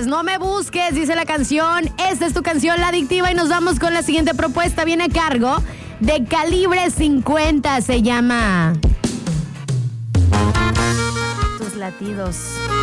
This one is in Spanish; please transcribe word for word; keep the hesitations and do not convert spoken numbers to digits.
no me busques, dice la canción. Esta es tu canción, La Adictiva, y nos vamos con la siguiente propuesta. Viene a cargo de Calibre cincuenta, se llama Tus Latidos.